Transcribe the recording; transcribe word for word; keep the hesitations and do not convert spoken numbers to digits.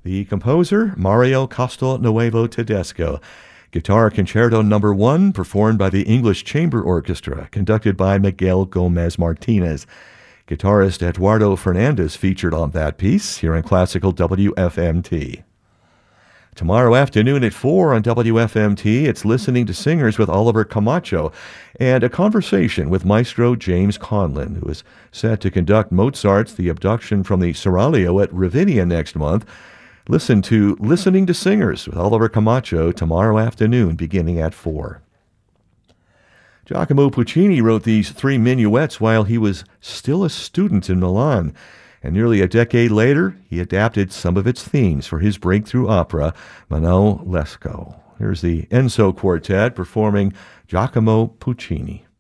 The composer, Mario Castelnuovo Tedesco. Guitar Concerto Number One, performed by the English Chamber Orchestra, conducted by Miguel Gomez Martinez. Guitarist Eduardo Fernandez featured on that piece here on Classical W F M T. Tomorrow afternoon at four on W F M T, it's Listening to Singers with Oliver Camacho and a conversation with Maestro James Conlon, who is set to conduct Mozart's The Abduction from the Seraglio at Ravinia next month. Listen to Listening to Singers with Oliver Camacho tomorrow afternoon beginning at four. Giacomo Puccini wrote these three minuets while he was still a student in Milan, and nearly a decade later, he adapted some of its themes for his breakthrough opera, Manon Lescaut. Here's the Enzo Quartet performing Giacomo Puccini.